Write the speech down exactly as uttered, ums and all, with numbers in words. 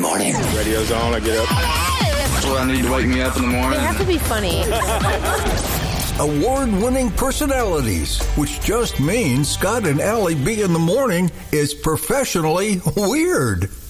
morning. Radio's on, I get up. That's what I need to wake me up in the morning. They have to be funny. Award-winning personalities, which just means Scott and Allie B in the morning is professionally weird.